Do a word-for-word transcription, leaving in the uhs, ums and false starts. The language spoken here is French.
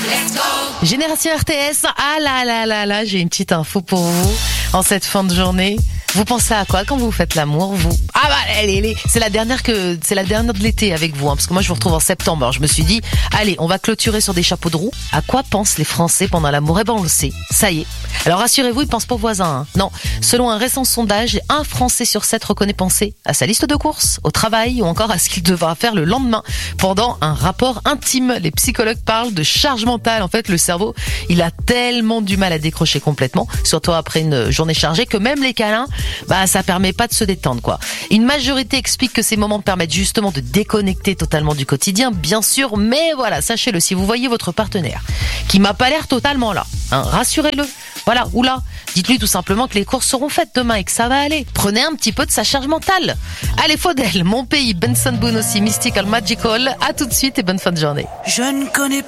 Génération R T S, ah là là là là, j'ai une petite info pour vous en cette fin de journée. Vous pensez à quoi quand vous faites l'amour, vous? Ah bah, allez, allez, c'est la dernière que, c'est la dernière de l'été avec vous, hein, parce que moi je vous retrouve en septembre. Alors je me suis dit, allez, on va clôturer sur des chapeaux de roue. À quoi pensent les Français pendant l'amour? Eh ben on le sait, ça y est. Alors rassurez-vous, ils pensent pas aux voisins. Hein. Non, selon un récent sondage, un Français sur sept reconnaît penser à sa liste de courses, au travail ou encore à ce qu'il devra faire le lendemain pendant un rapport intime. Les psychologues parlent de charge mentale. En fait, le cerveau, il a tellement du mal à décrocher complètement, surtout après une journée chargée, que même les câlins, bah ça permet pas de se détendre quoi. Une majorité explique que ces moments permettent justement de déconnecter totalement du quotidien, bien sûr, mais voilà, sachez-le, si vous voyez votre partenaire qui m'a pas l'air totalement là, hein, rassurez-le. Voilà, ou là, dites-lui tout simplement que les courses seront faites demain et que ça va aller. Prenez un petit peu de sa charge mentale. Allez, Faudel, Mon Pays, Benson Boone aussi, Mystical Magical. À tout de suite et bonne fin de journée. Je ne connais